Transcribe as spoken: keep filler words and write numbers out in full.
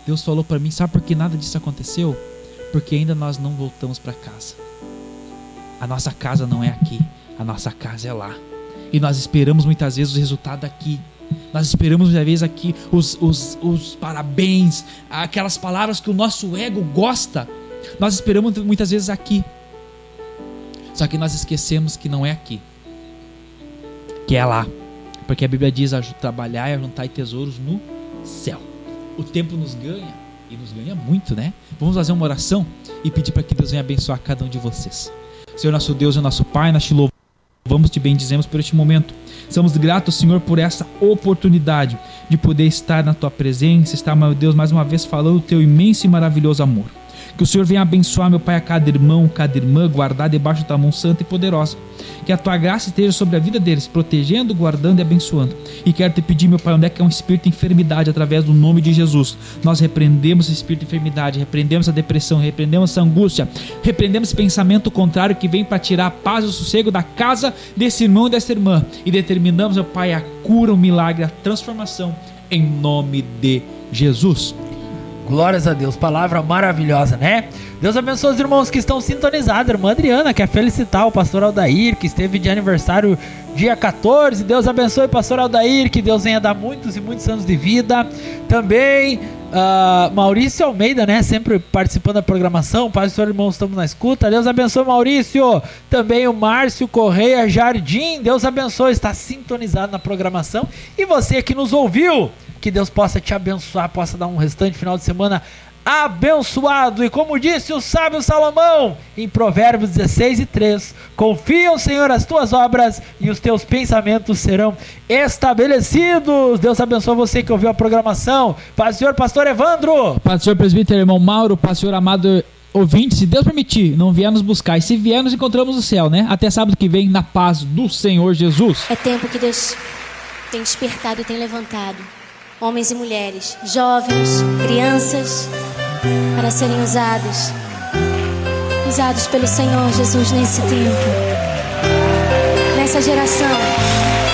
Deus falou para mim, sabe por que nada disso aconteceu? Porque ainda nós não voltamos para casa. A nossa casa não é aqui, a nossa casa é lá. E nós esperamos muitas vezes o resultado aqui. Nós esperamos muitas vezes aqui os, os, os parabéns, aquelas palavras que o nosso ego gosta. Nós esperamos muitas vezes aqui. Só que nós esquecemos que não é aqui, que é lá. Porque a Bíblia diz: trabalhar e ajuntar tesouros no céu. O tempo nos ganha, e nos ganha muito, né? Vamos fazer uma oração e pedir para que Deus venha abençoar cada um de vocês. Senhor nosso Deus e nosso Pai, nós te louvamos, te bendizemos por este momento. Somos gratos, Senhor, por essa oportunidade de poder estar na tua presença, estar, meu Deus, mais uma vez falando do teu imenso e maravilhoso amor. Que o Senhor venha abençoar, meu Pai, a cada irmão, cada irmã, guardar debaixo da tua mão santa e poderosa. Que a tua graça esteja sobre a vida deles, protegendo, guardando e abençoando. E quero te pedir, meu Pai, onde é que é um espírito de enfermidade, através do nome de Jesus, nós repreendemos esse espírito de enfermidade, repreendemos a depressão, repreendemos essa angústia, repreendemos esse pensamento contrário que vem para tirar a paz e o sossego da casa desse irmão e dessa irmã. E determinamos, meu Pai, a cura, o milagre, a transformação, em nome de Jesus. Glórias a Deus, palavra maravilhosa, né? Deus abençoe os irmãos que estão sintonizados. Irmã Adriana quer felicitar o pastor Aldair, que esteve de aniversário dia quatorze. Deus abençoe o pastor Aldair, que Deus venha dar muitos e muitos anos de vida. Também uh, Maurício Almeida, né? Sempre participando da programação. Pastor, irmãos, estamos na escuta. Deus abençoe, Maurício. Também o Márcio Correia Jardim. Deus abençoe, está sintonizado na programação. E você que nos ouviu, que Deus possa te abençoar, possa dar um restante final de semana abençoado. E como disse o sábio Salomão em Provérbios dezesseis e três: confia, Senhor, as tuas obras e os teus pensamentos serão estabelecidos. Deus abençoe você que ouviu a programação. Paz do Senhor, pastor Evandro. Paz do Senhor, presbítero, irmão Mauro. Paz do Senhor, amado ouvinte. Se Deus permitir, não vier nos buscar, e se vier, nos encontramos no céu, né? Até sábado que vem, na paz do Senhor Jesus. É tempo que Deus tem despertado e tem levantado homens e mulheres, jovens, crianças, para serem usados, usados pelo Senhor Jesus nesse tempo, nessa geração.